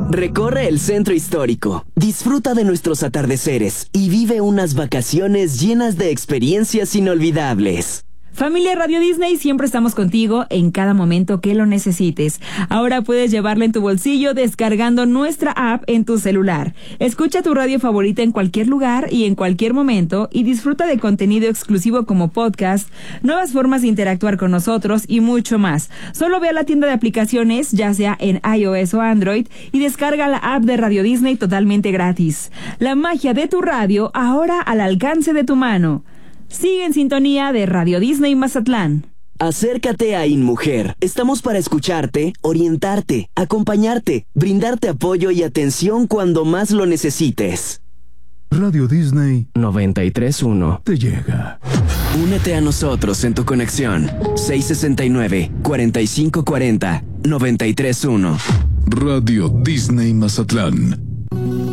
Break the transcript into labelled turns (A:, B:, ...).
A: Recorre el centro histórico, disfruta de nuestros atardeceres y vive unas vacaciones llenas de experiencias inolvidables.
B: Familia Radio Disney, siempre estamos contigo en cada momento que lo necesites. Ahora puedes llevarla en tu bolsillo descargando nuestra app en tu celular. Escucha tu radio favorita en cualquier lugar y en cualquier momento y disfruta de contenido exclusivo como podcast, nuevas formas de interactuar con nosotros y mucho más. Solo ve a la tienda de aplicaciones, ya sea en iOS o Android, y descarga la app de Radio Disney totalmente gratis. La magia de tu radio ahora al alcance de tu mano. Sigue en sintonía de Radio Disney Mazatlán.
A: Acércate a InMujer. Estamos para escucharte, orientarte, acompañarte, brindarte apoyo y atención cuando más lo necesites.
C: Radio Disney
A: 93.1
C: te llega.
A: Únete a nosotros en tu conexión 669-4540-93.1.
C: Radio Disney Mazatlán.